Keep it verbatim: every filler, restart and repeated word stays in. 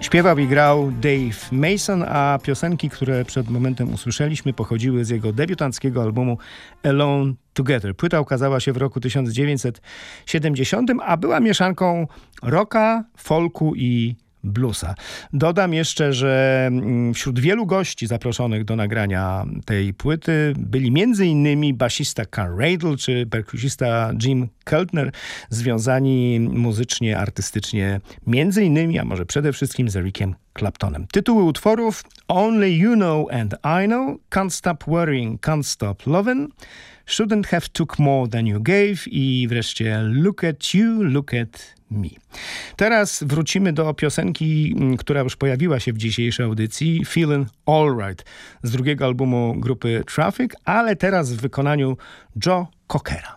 Śpiewał i grał Dave Mason, a piosenki, które przed momentem usłyszeliśmy, pochodziły z jego debiutanckiego albumu Alone Together. Płyta ukazała się w roku tysiąc dziewięćset siedemdziesiątym, a była mieszanką rocka, folku i bluesa. Dodam jeszcze, że wśród wielu gości zaproszonych do nagrania tej płyty byli między innymi basista Carl Radle czy perkusista Jim Keltner, związani muzycznie, artystycznie między innymi, a może przede wszystkim z Ericiem Claptonem. Tytuły utworów: Only You Know and I Know, Can't Stop Worrying, Can't Stop Lovin', Shouldn't Have Took More Than You Gave i wreszcie Look at You, Look at Me. Teraz wrócimy do piosenki, która już pojawiła się w dzisiejszej audycji, Feelin' Alright, z drugiego albumu grupy Traffic, ale teraz w wykonaniu Joe Cockera.